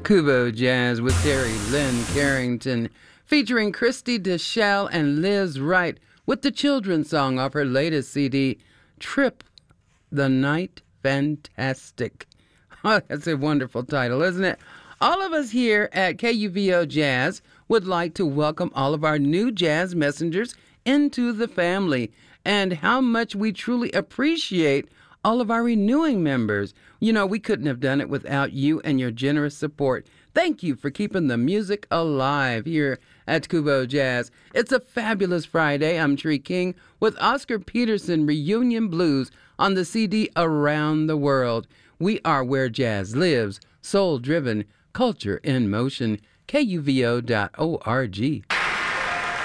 Kubo Jazz with Terry Lynn Carrington, featuring Christy DeShell and Liz Wright with the children's song off her latest CD, Trip the Night Fantastic. Oh, that's a wonderful title, isn't it? All of us here at KUVO Jazz would like to welcome all of our new jazz messengers into the family, and how much we truly appreciate all of our renewing members. You know, we couldn't have done it without you and your generous support. Thank you for keeping the music alive here at Kubo Jazz. It's a fabulous Friday. I'm Tree King with Oscar Peterson Reunion Blues on the CD Around the World. We are where jazz lives, soul-driven, culture in motion. KUVO.org.